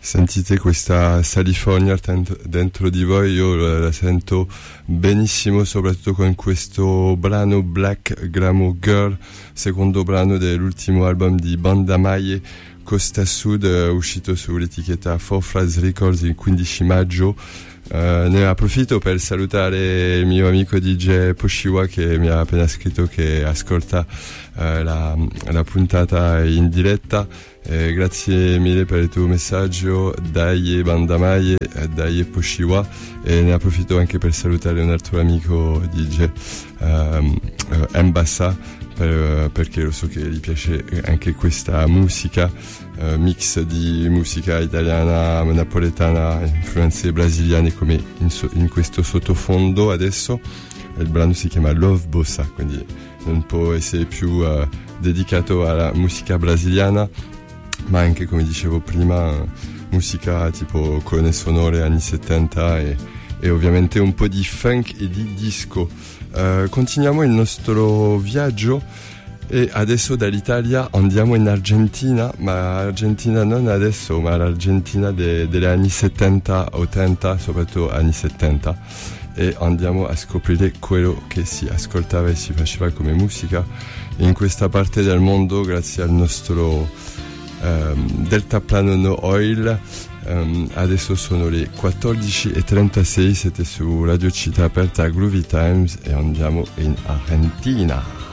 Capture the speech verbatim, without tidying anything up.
Sentite questa California dentro di voi, io la sento benissimo, soprattutto con questo brano Black Glamour Girl, secondo brano dell'ultimo album di Banda Maie, Costa Sud, uscito sull'etichetta Four Flags Records il quindici maggio. Uh, ne approfitto per salutare il mio amico D J Poshiwa che mi ha appena scritto che ascolta uh, la, la puntata in diretta. Eh, grazie mille per il tuo messaggio, dai Bandamaie, dai Poshiwa, e ne approfitto anche per salutare un altro amico D J um, uh, Mbassa, per, perché lo so che gli piace anche questa musica, uh, mix di musica italiana, napoletana, influenze brasiliane come in, so, in questo sottofondo adesso. Il brano si chiama Love Bossa, quindi non può essere più uh, dedicato alla musica brasiliana, ma anche, come dicevo prima, musica tipo colonne sonore anni settanta e, e ovviamente un po' di funk e di disco. Uh, continuiamo il nostro viaggio e adesso dall'Italia andiamo in Argentina, ma Argentina non adesso, ma l'Argentina de, degli anni settanta ottanta, soprattutto anni settanta, e andiamo a scoprire quello che si ascoltava e si faceva come musica in questa parte del mondo grazie al nostro Um, deltaplano no oil. Um, adesso sono le quattordici e trentasei, siete su Radio Città Aperta Groovy Times e andiamo in Argentina.